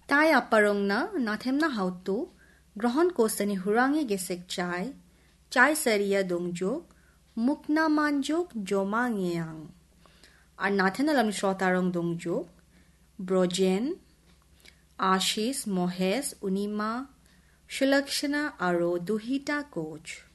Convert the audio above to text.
তাই aparong na nathem na hautu গ্রহণ কোসনি হুরাঙে গেসেক চাই সারিয়া দংজোক মুকনা মানজোক জমা ngeyang আর নাথেনালাম শ্রোতারং দংজোক ব্রজেন আশিস মহেশ উনিমা সুলক্ষণা আরো দুহিতা কোচ